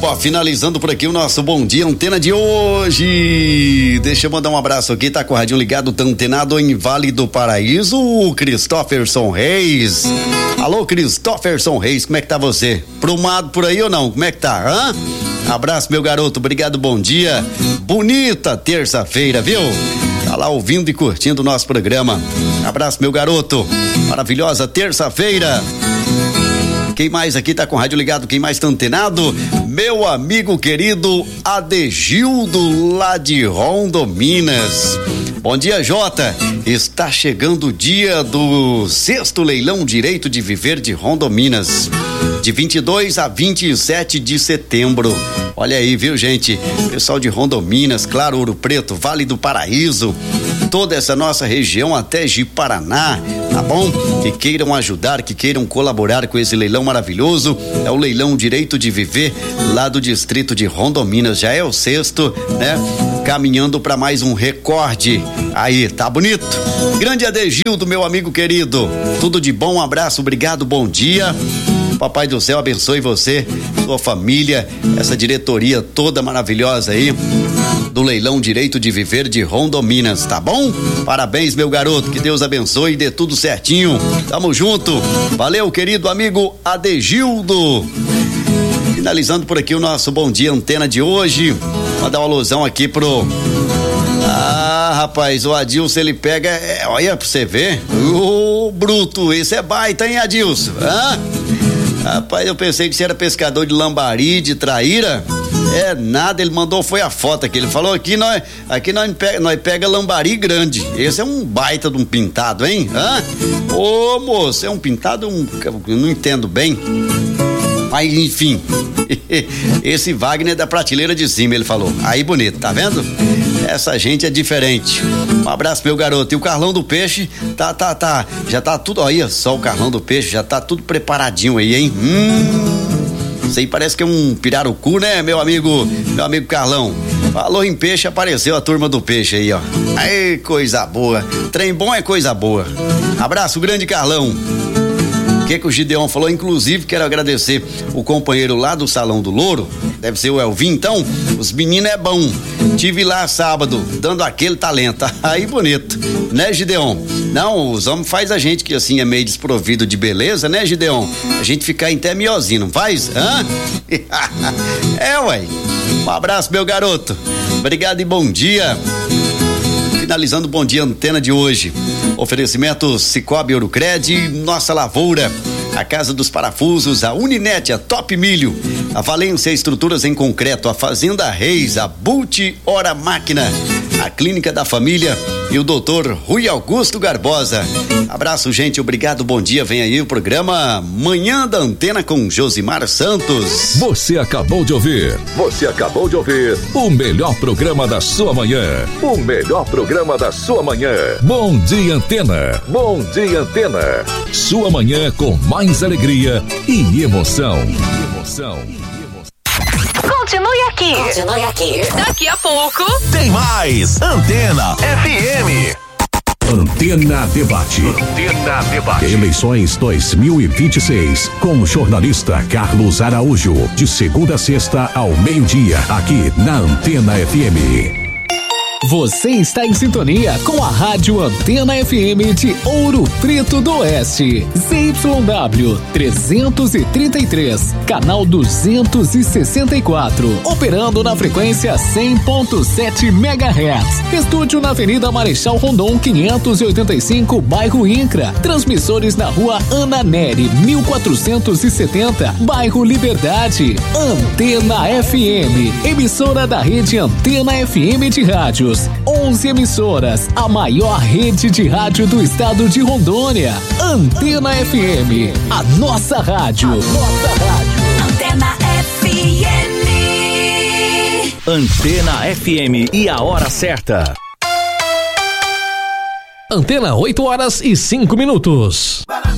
Ó, finalizando por aqui o nosso Bom Dia Antena de hoje. Deixa eu mandar um abraço aqui, tá com o radinho ligado, tá antenado em Vale do Paraíso, o Christopherson Reis. Alô, Christopherson Reis, como é que tá você? Prumado por aí ou não? Como é que tá, hã? Abraço, meu garoto, obrigado, bom dia. Bonita terça-feira, viu? Tá lá ouvindo e curtindo o nosso programa. Abraço, meu garoto. Maravilhosa terça-feira. Quem mais aqui tá com o rádio ligado? Quem mais tá antenado? Meu amigo querido Adegildo, lá de Rondominas. Bom dia, Jota. Está chegando o dia do 6º leilão Direito de Viver de Rondominas, de 22 a 27 de setembro. Olha aí, viu, gente? Pessoal de Rondominas, claro, Ouro Preto, Vale do Paraíso, toda essa nossa região até Ji-Paraná, tá bom? Que queiram ajudar, que queiram colaborar com esse leilão maravilhoso, é o leilão Direito de Viver lá do distrito de Rondominas, já é o 6º, né? Caminhando para mais um recorde. Aí, tá bonito? Grande Adegildo, meu amigo querido, tudo de bom, um abraço, obrigado, bom dia. Papai do céu abençoe você, sua família, essa diretoria toda maravilhosa aí do leilão Direito de Viver de Rondominas, tá bom? Parabéns, meu garoto, que Deus abençoe e dê tudo certinho. Tamo junto. Valeu, querido amigo Adegildo. Finalizando por aqui o nosso Bom Dia Antena de hoje. Mandar uma alusão aqui pro... rapaz, o Adilson, ele pega... olha pra você ver. Bruto, esse é baita, hein, Adilson? Hã? Rapaz, eu pensei que você era pescador de lambari, de traíra. É nada, ele mandou foi a foto aqui. Ele falou aqui nós pega lambari grande. Esse é um baita de um pintado, hein? Hã? Ô, moço, é um pintado, eu não entendo bem. Mas enfim, esse Wagner é da prateleira de cima, ele falou. Aí bonito, tá vendo? Essa gente é diferente. Um abraço, meu garoto. E o Carlão do Peixe já tá tudo, olha só, o Carlão do Peixe já tá tudo preparadinho aí, hein? Isso aí parece que é um pirarucu, né, meu amigo Carlão? Falou em peixe, apareceu a turma do peixe aí, ó. Aí, coisa boa. Trem bom é coisa boa. Abraço, grande Carlão. O que o Gideon falou? Inclusive, quero agradecer o companheiro lá do Salão do Louro, deve ser o Elvin, então, os meninos é bom. Tive lá sábado, dando aquele talento. Aí bonito, né, Gideon? Não, os homens faz a gente que assim é meio desprovido de beleza, né, Gideon? A gente fica até miozinho, não faz? Hã? É, ué. Um abraço, meu garoto. Obrigado e bom dia. Finalizando o Bom Dia Antena de hoje. Oferecimento Cicobi Ourocred, Nossa Lavoura, a Casa dos Parafusos, a Uninet, a Top Milho, a Valência Estruturas em Concreto, a Fazenda Reis, a Bult Hora Máquina, a Clínica da Família e o Dr. Rui Augusto Garbosa. Abraço, gente, obrigado, bom dia. Vem aí o programa Manhã da Antena com Josimar Santos. Você acabou de ouvir o melhor programa da sua manhã. O melhor programa da sua manhã. Bom Dia Antena. Bom Dia Antena. Sua manhã com mais alegria e emoção. Continue aqui. Daqui a pouco tem mais Antena FM. Antena Debate. Eleições 2026. Com o jornalista Carlos Araújo. De segunda a sexta ao meio-dia. Aqui na Antena FM. Você está em sintonia com a Rádio Antena FM de Ouro Preto do Oeste. ZYW 333, canal 264. Operando na frequência 100.7 MHz. Estúdio na Avenida Marechal Rondon 585, bairro Incra. Transmissores na Rua Ana Nery 1470, bairro Liberdade. Antena FM, emissora da rede Antena FM de rádio. 11 emissoras, a maior rede de rádio do estado de Rondônia. Antena FM, a nossa rádio. Antena FM. Antena FM e a hora certa. Antena, 8 horas e 5 minutos.